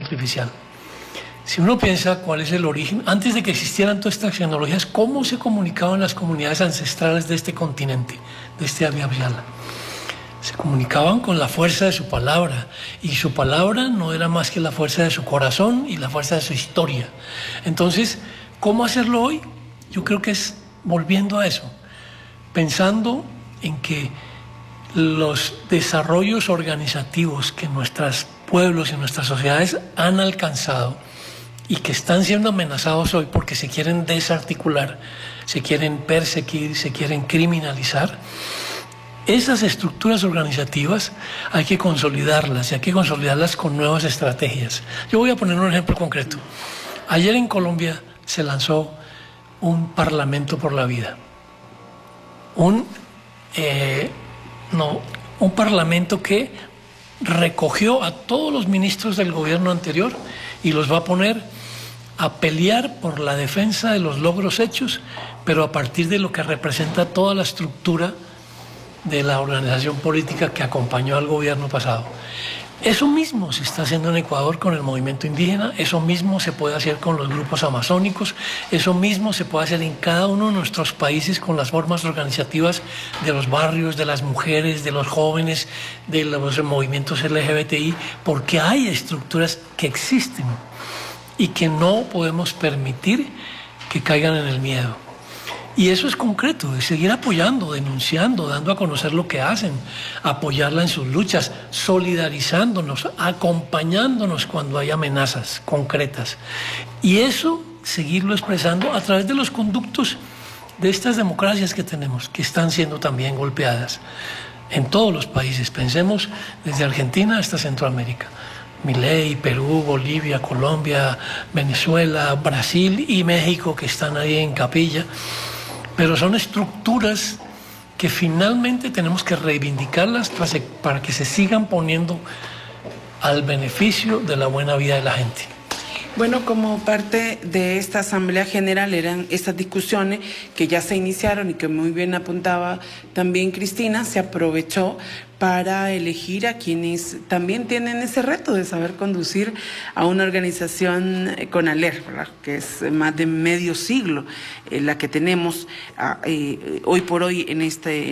artificial. Si uno piensa cuál es el origen, antes de que existieran todas estas tecnologías, ¿cómo se comunicaban las comunidades ancestrales de este continente, de este Abya Yala? Se comunicaban con la fuerza de su palabra, y su palabra no era más que la fuerza de su corazón y la fuerza de su historia. Entonces, ¿cómo hacerlo hoy? Yo creo que es volviendo a eso, pensando en que los desarrollos organizativos que nuestros pueblos y nuestras sociedades han alcanzado y que están siendo amenazados hoy porque se quieren desarticular, se quieren perseguir, se quieren criminalizar, esas estructuras organizativas hay que consolidarlas, y hay que consolidarlas con nuevas estrategias. Yo voy a poner un ejemplo concreto. Ayer en Colombia se lanzó un Parlamento por la Vida. Un Parlamento que recogió a todos los ministros del gobierno anterior y los va a poner a pelear por la defensa de los logros hechos, pero a partir de lo que representa toda la estructura de la organización política que acompañó al gobierno pasado. Eso mismo se está haciendo en Ecuador con el movimiento indígena, eso mismo se puede hacer con los grupos amazónicos, eso mismo se puede hacer en cada uno de nuestros países con las formas organizativas de los barrios, de las mujeres, de los jóvenes, de los movimientos LGBTI, porque hay estructuras que existen y que no podemos permitir que caigan en el miedo. Y eso es concreto, es seguir apoyando, denunciando, dando a conocer lo que hacen, apoyarla en sus luchas, solidarizándonos, acompañándonos cuando hay amenazas concretas. Y eso, seguirlo expresando a través de los conductos de estas democracias que tenemos, que están siendo también golpeadas en todos los países. Pensemos desde Argentina hasta Centroamérica. Milei, Perú, Bolivia, Colombia, Venezuela, Brasil y México, que están ahí en capilla. Pero son estructuras que finalmente tenemos que reivindicarlas para que se sigan poniendo al beneficio de la buena vida de la gente. Bueno, como parte de esta Asamblea General eran estas discusiones que ya se iniciaron y que muy bien apuntaba también Cristina, se aprovechó para elegir a quienes también tienen ese reto de saber conducir a una organización con ALER, ¿verdad? Que es más de medio siglo la que tenemos hoy por hoy en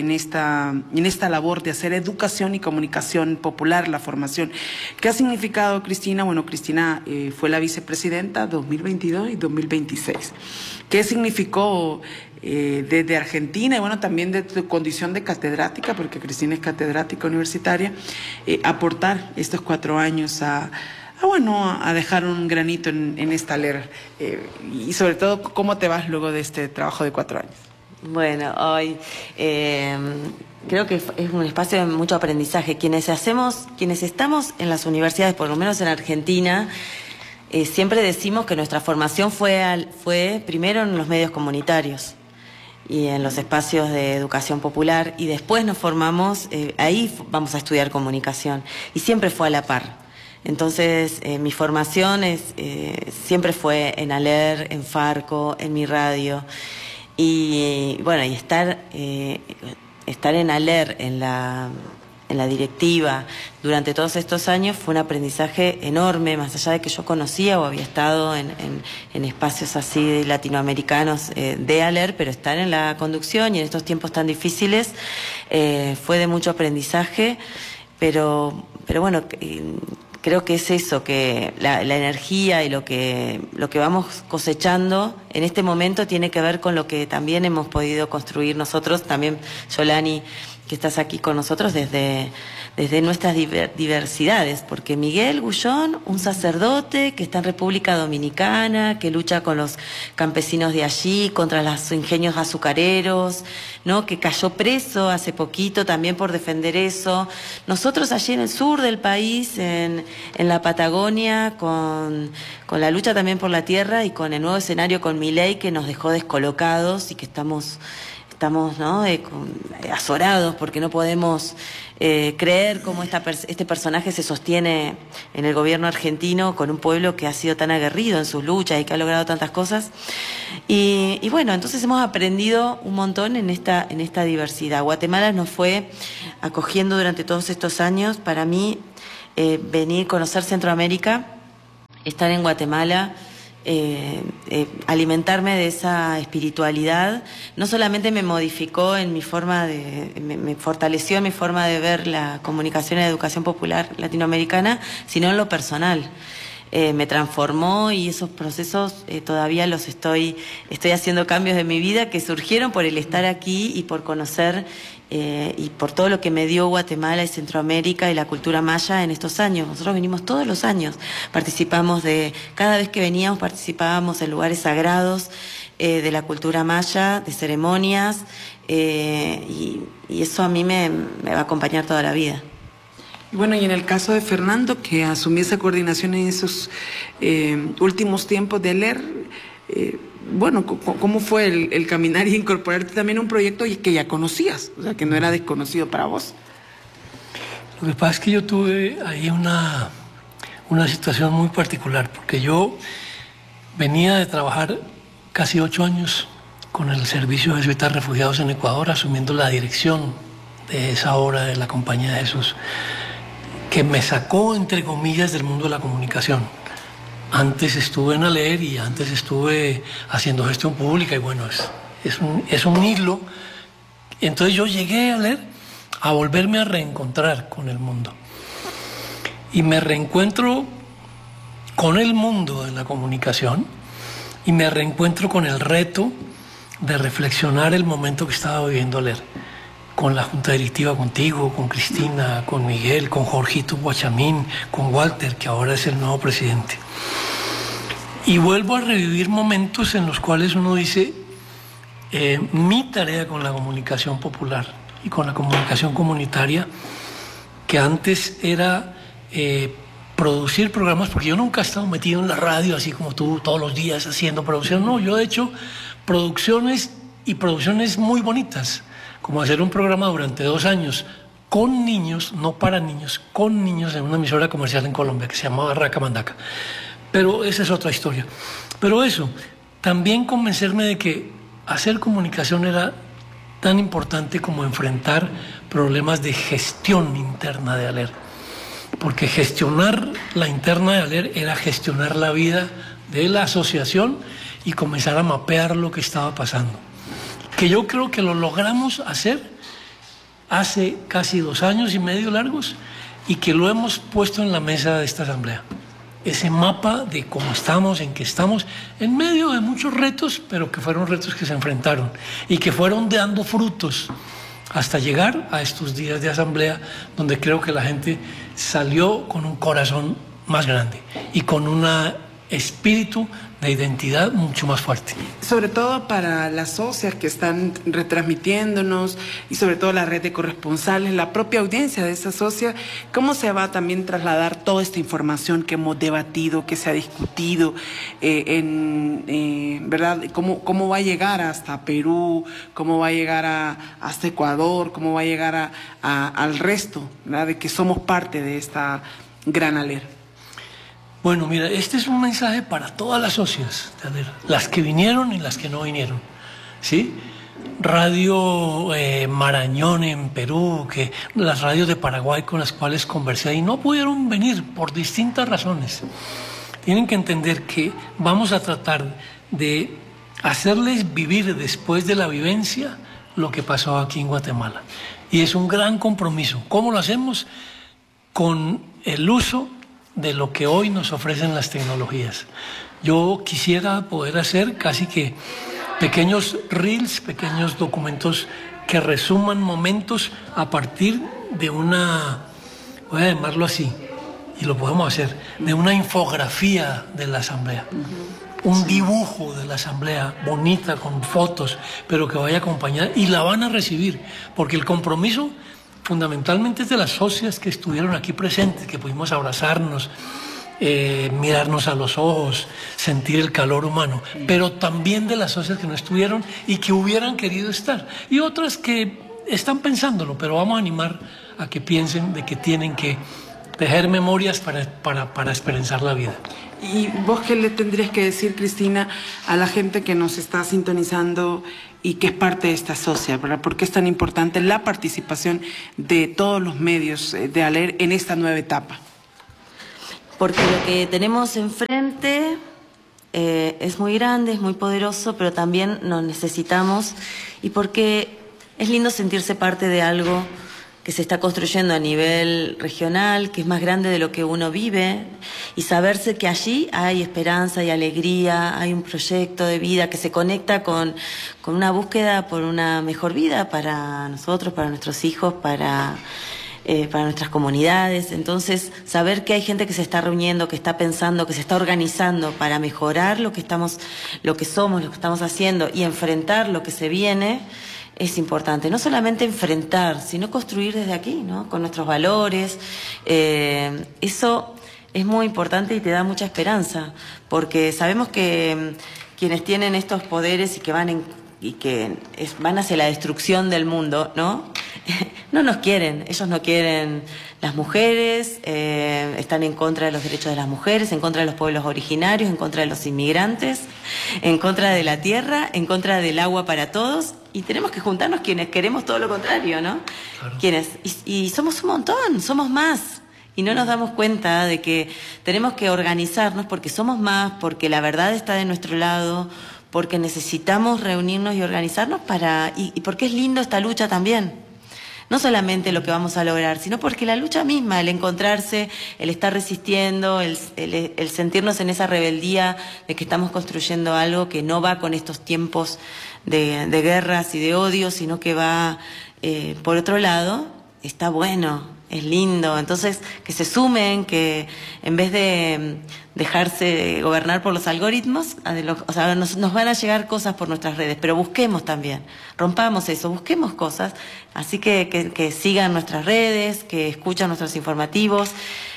esta labor de hacer educación y comunicación popular, la formación. ¿Qué ha significado, Cristina? Bueno, Cristina fue la vicepresidenta 2022 y 2026. ¿Qué significó desde Argentina y bueno, también de tu condición de catedrática, porque Cristina es catedrática universitaria, aportar estos 4 años a dejar un granito en esta ALER? Y sobre todo, ¿cómo te vas luego de este trabajo de 4 años? Bueno, hoy creo que es un espacio de mucho aprendizaje. Quienes estamos en las universidades, por lo menos en Argentina, siempre decimos que nuestra formación fue primero en los medios comunitarios y en los espacios de educación popular, y después nos formamos, ahí vamos a estudiar comunicación, y siempre fue a la par. Entonces, mi formación siempre fue en ALER, en Farco, en mi radio, y bueno, y estar en ALER, en la directiva durante todos estos años fue un aprendizaje enorme, más allá de que yo conocía o había estado en espacios así latinoamericanos de ALER, pero estar en la conducción y en estos tiempos tan difíciles fue de mucho aprendizaje, pero bueno, creo que es eso, que la energía y lo que vamos cosechando en este momento tiene que ver con lo que también hemos podido construir nosotros, también Yolani, que estás aquí con nosotros desde nuestras diversidades, porque Miguel Gullón, un sacerdote que está en República Dominicana, que lucha con los campesinos de allí, contra los ingenios azucareros, ¿no? Que cayó preso hace poquito también por defender eso. Nosotros allí en el sur del país, en la Patagonia, con la lucha también por la tierra y con el nuevo escenario con Milei, que nos dejó descolocados y que estamos ¿no? Azorados porque no podemos creer cómo este personaje se sostiene en el gobierno argentino con un pueblo que ha sido tan aguerrido en sus luchas y que ha logrado tantas cosas. Y bueno, entonces hemos aprendido un montón en esta diversidad. Guatemala nos fue acogiendo durante todos estos años. Para mí, venir a conocer Centroamérica estar en Guatemala, alimentarme de esa espiritualidad, no solamente me modificó en mi forma me fortaleció en mi forma de ver la comunicación y la educación popular latinoamericana, sino en lo personal. Me transformó, y esos procesos todavía los estoy haciendo cambios de mi vida que surgieron por el estar aquí y por conocer y por todo lo que me dio Guatemala y Centroamérica y la cultura maya en estos años. Nosotros venimos todos los años, cada vez que veníamos participábamos en lugares sagrados de la cultura maya, de ceremonias, y eso a mí me va a acompañar toda la vida. Bueno, y en el caso de Fernando, que asumió esa coordinación en esos últimos tiempos de ALER, bueno, ¿cómo fue el caminar y incorporarte también a un proyecto que ya conocías? O sea, que no era desconocido para vos. Lo que pasa es que yo tuve ahí una situación muy particular, porque yo venía de trabajar casi 8 años con el Servicio de Jesuitas Refugiados en Ecuador, asumiendo la dirección de esa obra de la Compañía de Jesús, que me sacó, entre comillas, del mundo de la comunicación. Antes estuve en ALER y antes estuve haciendo gestión pública, y bueno, es un hilo. Entonces yo llegué a ALER a volverme a reencontrar con el mundo. Y me reencuentro con el mundo de la comunicación y me reencuentro con el reto de reflexionar el momento que estaba viviendo ALER, con la junta directiva, contigo, con Cristina, con Miguel, con Jorgito Guachamín, con Walter, que ahora es el nuevo presidente. Y vuelvo a revivir momentos en los cuales uno dice, mi tarea con la comunicación popular y con la comunicación comunitaria, que antes era producir programas, porque yo nunca he estado metido en la radio así como tú, todos los días haciendo producción. No, yo he hecho producciones, y producciones muy bonitas, como hacer un programa durante 2 años con niños, no para niños, con niños, en una emisora comercial en Colombia que se llamaba Raca Mandaca. Pero esa es otra historia. Pero eso, también convencerme de que hacer comunicación era tan importante como enfrentar problemas de gestión interna de ALER. Porque gestionar la interna de ALER era gestionar la vida de la asociación y comenzar a mapear lo que estaba pasando. Que yo creo que lo logramos hacer hace casi 2 años y medio largos, y que lo hemos puesto en la mesa de esta asamblea. Ese mapa de cómo estamos, en qué estamos, en medio de muchos retos, pero que fueron retos que se enfrentaron y que fueron dando frutos hasta llegar a estos días de asamblea, donde creo que la gente salió con un corazón más grande y con un espíritu de identidad mucho más fuerte. Sobre todo para las socias que están retransmitiéndonos, y sobre todo la red de corresponsales, la propia audiencia de esa socia, ¿cómo se va a también trasladar toda esta información que hemos debatido, que se ha discutido, ¿verdad? ¿Cómo va a llegar hasta Perú? ¿Cómo va a llegar hasta Ecuador? ¿Cómo va a llegar al resto, ¿verdad?, de que somos parte de esta gran ALER? Bueno, mira, este es un mensaje para todas las socias, las que vinieron y las que no vinieron, ¿sí? Radio Marañón en Perú, que las radios de Paraguay con las cuales conversé y no pudieron venir por distintas razones. Tienen que entender que vamos a tratar de hacerles vivir después de la vivencia lo que pasó aquí en Guatemala. Y es un gran compromiso. ¿Cómo lo hacemos? Con el uso de lo que hoy nos ofrecen las tecnologías. Yo quisiera poder hacer casi que pequeños reels, pequeños documentos que resuman momentos a partir de una, voy a llamarlo así, y lo podemos hacer, de una infografía de la asamblea. Un dibujo de la asamblea bonita con fotos, pero que vaya a acompañar, y la van a recibir, porque el compromiso fundamentalmente es de las socias que estuvieron aquí presentes, que pudimos abrazarnos, mirarnos a los ojos, sentir el calor humano, pero también de las socias que no estuvieron y que hubieran querido estar, y otras que están pensándolo, pero vamos a animar a que piensen de que tienen que tejer memorias para esperanzar la vida. ¿Y vos qué le tendrías que decir, Cristina, a la gente que nos está sintonizando y que es parte de esta socia, ¿verdad? ¿Por qué es tan importante la participación de todos los medios de ALER en esta nueva etapa? Porque lo que tenemos enfrente es muy grande, es muy poderoso, pero también nos necesitamos, y porque es lindo sentirse parte de algo que se está construyendo a nivel regional, que es más grande de lo que uno vive, y saberse que allí hay esperanza y alegría, hay un proyecto de vida que se conecta con una búsqueda por una mejor vida para nosotros, para nuestros hijos, para nuestras comunidades. Entonces, saber que hay gente que se está reuniendo, que está pensando, que se está organizando para mejorar lo que somos, lo que estamos haciendo, y enfrentar lo que se viene, es importante. No solamente enfrentar, sino construir desde aquí, ¿no? Con nuestros valores. Eso es muy importante y te da mucha esperanza, porque sabemos que quienes tienen estos poderes y que van hacia la destrucción del mundo, ¿no? No nos quieren, ellos no quieren las mujeres, están en contra de los derechos de las mujeres, en contra de los pueblos originarios, en contra de los inmigrantes, en contra de la tierra, en contra del agua para todos, y tenemos que juntarnos quienes queremos todo lo contrario, ¿no? Claro. Y somos un montón, somos más. Y no nos damos cuenta de que tenemos que organizarnos porque somos más, porque la verdad está de nuestro lado, porque necesitamos reunirnos y organizarnos y porque es lindo esta lucha también. No solamente lo que vamos a lograr, sino porque la lucha misma, el encontrarse, el estar resistiendo, el sentirnos en esa rebeldía de que estamos construyendo algo que no va con estos tiempos de guerras y de odio, sino que va por otro lado, está bueno. Es lindo. Entonces, que se sumen, que en vez de dejarse gobernar por los algoritmos, nos van a llegar cosas por nuestras redes, pero busquemos también, rompamos eso, busquemos cosas, así que sigan nuestras redes, que escuchen nuestros informativos,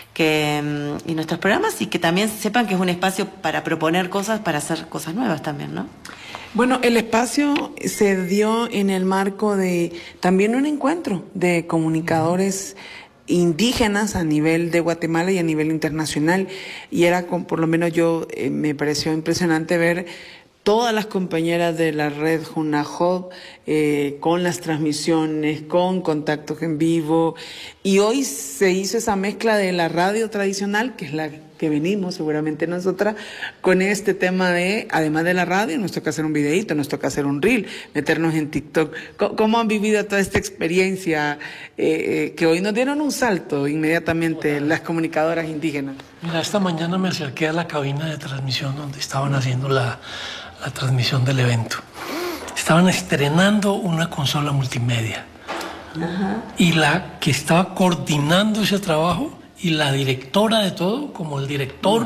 y nuestros programas, y que también sepan que es un espacio para proponer cosas, para hacer cosas nuevas también, ¿no? Bueno, el espacio se dio en el marco de también un encuentro de comunicadores indígenas a nivel de Guatemala y a nivel internacional, y era por lo menos me pareció impresionante ver todas las compañeras de la red Junajob con las transmisiones, con contactos en vivo, y hoy se hizo esa mezcla de la radio tradicional, que es la que venimos seguramente nosotras, con este tema de, además de la radio, nos toca hacer un videíto, nos toca hacer un reel, meternos en TikTok. ¿Cómo han vivido toda esta experiencia que hoy nos dieron un salto inmediatamente las comunicadoras indígenas? Mira, esta mañana me acerqué a la cabina de transmisión donde estaban haciendo la transmisión del evento. Estaban estrenando una consola multimedia. Ajá. Y la que estaba coordinando ese trabajo y la directora de todo, como el director,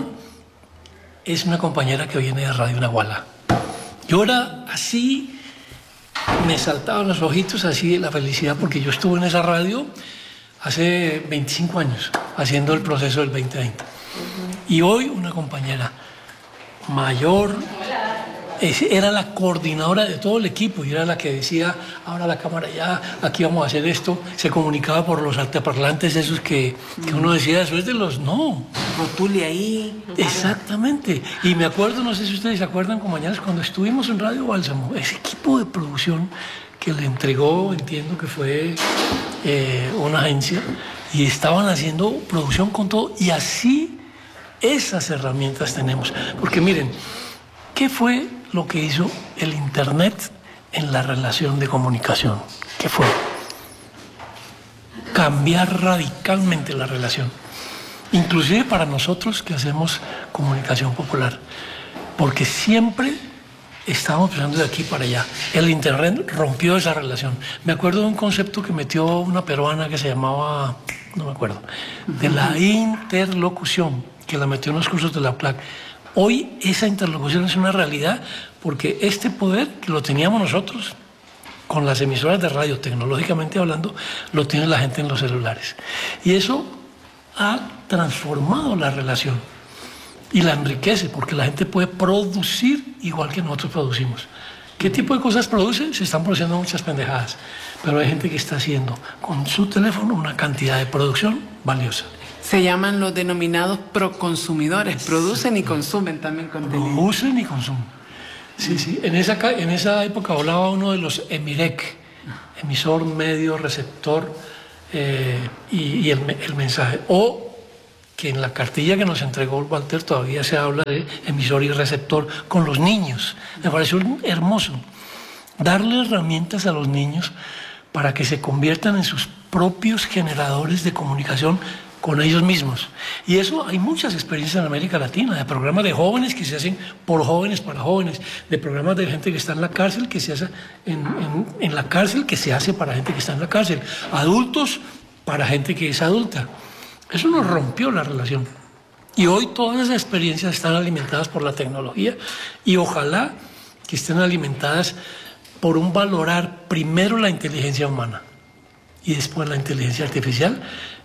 es una compañera que viene de Radio Nahuala. Yo era así, me saltaban los ojitos así de la felicidad, porque yo estuve en esa radio hace 25 años, haciendo el proceso del 2020. Y hoy una compañera mayor era la coordinadora de todo el equipo y era la que decía, ahora la cámara ya, aquí vamos a hacer esto. Se comunicaba por los altoparlantes esos que uno decía, eso es de los... No. Rotule ahí. Exactamente. Y me acuerdo, no sé si ustedes se acuerdan, compañeros, cuando estuvimos en Radio Bálsamo, ese equipo de producción que le entregó, entiendo que fue una agencia, y estaban haciendo producción con todo, y así esas herramientas tenemos. Porque miren, ¿qué fue lo que hizo el Internet en la relación de comunicación? ¿Qué fue? Cambiar radicalmente la relación. Inclusive para nosotros que hacemos comunicación popular. Porque siempre estábamos pensando de aquí para allá. El Internet rompió esa relación. Me acuerdo de un concepto que metió una peruana que se llamaba, no me acuerdo, de la interlocución, que la metió en los cursos de la PLAC. Hoy esa interlocución es una realidad porque este poder que lo teníamos nosotros con las emisoras de radio, tecnológicamente hablando, lo tiene la gente en los celulares. Y eso ha transformado la relación y la enriquece porque la gente puede producir igual que nosotros producimos. ¿Qué tipo de cosas produce? Se están produciendo muchas pendejadas, pero hay gente que está haciendo con su teléfono una cantidad de producción valiosa. Se llaman los denominados proconsumidores, producen y consumen también contenido. Producen y consumen. Sí, sí. En esa época hablaba uno de los EMIREC, emisor, medio, receptor y el mensaje. O que en la cartilla que nos entregó Walter todavía se habla de emisor y receptor con los niños. Me pareció hermoso. Darle herramientas a los niños para que se conviertan en sus propios generadores de comunicación con ellos mismos. Y eso hay muchas experiencias en América Latina, de programas de jóvenes que se hacen por jóvenes para jóvenes, de programas de gente que está en la cárcel que se hace en la cárcel que se hace para gente que está en la cárcel, adultos para gente que es adulta. Eso nos rompió la relación. Y hoy todas esas experiencias están alimentadas por la tecnología y ojalá que estén alimentadas por un valorar primero la inteligencia humana y después la inteligencia artificial.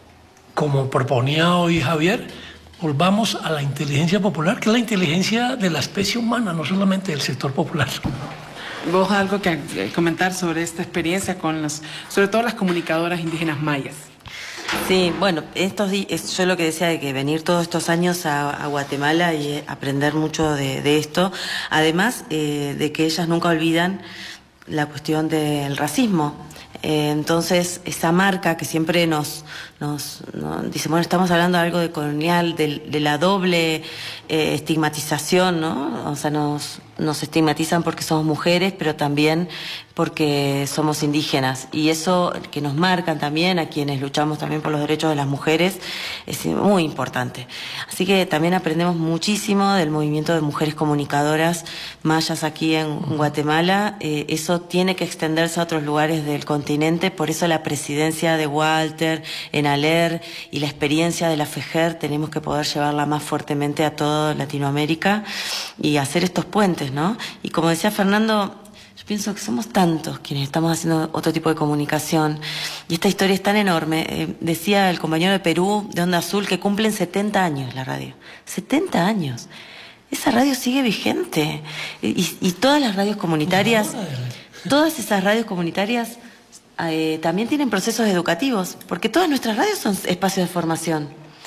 Como proponía hoy Javier, volvamos a la inteligencia popular, que es la inteligencia de la especie humana, no solamente del sector popular. ¿Vos algo que comentar sobre esta experiencia con sobre todo las comunicadoras indígenas mayas? Sí, bueno, yo lo que decía de que venir todos estos años a Guatemala y aprender mucho de esto, además de que ellas nunca olvidan la cuestión del racismo. Entonces, esa marca que siempre nos dice, bueno, estamos hablando de algo de colonial, de la doble estigmatización, ¿no? O sea, nos estigmatizan porque somos mujeres, pero también porque somos indígenas. Y eso que nos marcan también a quienes luchamos también por los derechos de las mujeres es muy importante. Así que también aprendemos muchísimo del movimiento de mujeres comunicadoras mayas aquí en Guatemala. Eso tiene que extenderse a otros lugares del continente, por eso la presidencia de Walter en ALER y la experiencia de la FEJER tenemos que poder llevarla más fuertemente a toda Latinoamérica y hacer estos puentes, ¿no? Y como decía Fernando, yo pienso que somos tantos quienes estamos haciendo otro tipo de comunicación y esta historia es tan enorme. Decía el compañero de Perú, de Onda Azul, que cumplen 70 años la radio. 70 años. Esa radio sigue vigente. Y todas las radios comunitarias, todas esas radios comunitarias también tienen procesos educativos, porque todas nuestras radios son espacios de formación.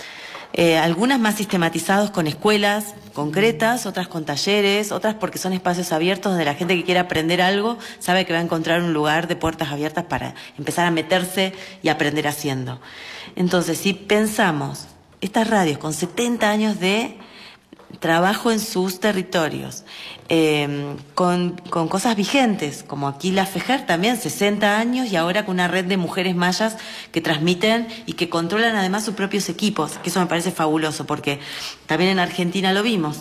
Algunas más sistematizados con escuelas concretas, otras con talleres, otras porque son espacios abiertos donde la gente que quiere aprender algo sabe que va a encontrar un lugar de puertas abiertas para empezar a meterse y aprender haciendo. Entonces, si pensamos estas radios con 70 años de trabajo en sus territorios, con cosas vigentes, como aquí la FEJER también, 60 años y ahora con una red de mujeres mayas que transmiten y que controlan además sus propios equipos, que eso me parece fabuloso, porque también en Argentina lo vimos.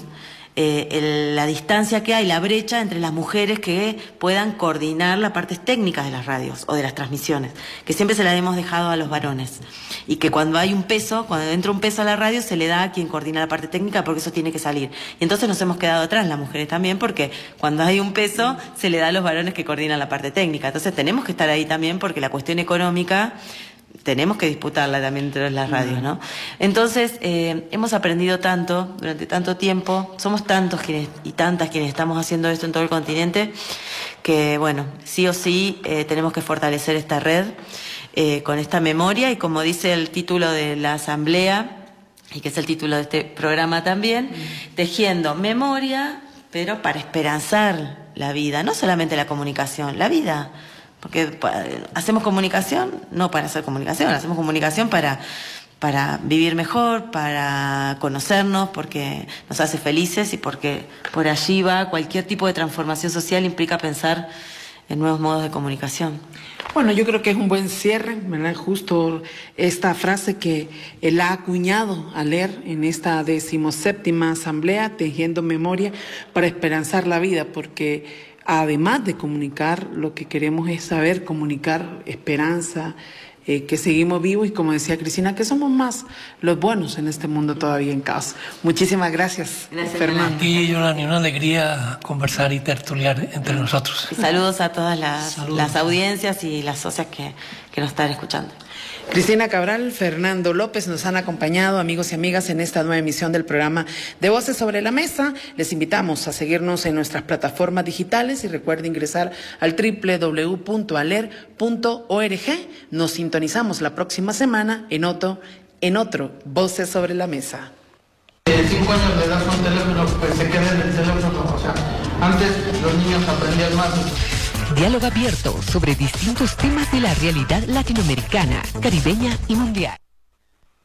La distancia que hay, la brecha entre las mujeres que puedan coordinar las partes técnicas de las radios o de las transmisiones, que siempre se las hemos dejado a los varones, y que cuando hay un peso, cuando entra un peso a la radio, se le da a quien coordina la parte técnica porque eso tiene que salir. Y entonces nos hemos quedado atrás las mujeres también, porque cuando hay un peso se le da a los varones que coordinan la parte técnica. Entonces tenemos que estar ahí también, porque la cuestión económica tenemos que disputarla también dentro de las radios, ¿no? Entonces, hemos aprendido tanto durante tanto tiempo, somos tantos quienes y tantas quienes estamos haciendo esto en todo el continente, que bueno, sí o sí tenemos que fortalecer esta red con esta memoria, y como dice el título de la asamblea, y que es el título de este programa también, tejiendo memoria, pero para esperanzar la vida, no solamente la comunicación, la vida. Porque hacemos comunicación no para hacer comunicación, hacemos comunicación para vivir mejor, para conocernos, porque nos hace felices y porque por allí va cualquier tipo de transformación social, implica pensar en nuevos modos de comunicación. Bueno, yo creo que es un buen cierre, ¿verdad? Justo esta frase que él ha acuñado a leer en esta 17ª asamblea, tejiendo memoria para esperanzar la vida, porque además de comunicar, lo que queremos es saber comunicar esperanza, que seguimos vivos y, como decía Cristina, que somos más los buenos en este mundo todavía en caos. Muchísimas gracias, Fernando. Y Yolanda, una alegría conversar y tertuliar entre nosotros. Y saludos a todas las audiencias y las socias que nos están escuchando. Cristina Cabral, Fernando López nos han acompañado, amigos y amigas, en esta nueva emisión del programa de Voces sobre la Mesa. Les invitamos a seguirnos en nuestras plataformas digitales y recuerde ingresar al www.aler.org. Nos sintonizamos la próxima semana en otro Voces sobre la Mesa. 5 años de edad son teléfonos, pues se queda en el teléfono. O sea, antes los niños aprendían más. Diálogo abierto sobre distintos temas de la realidad latinoamericana, caribeña y mundial.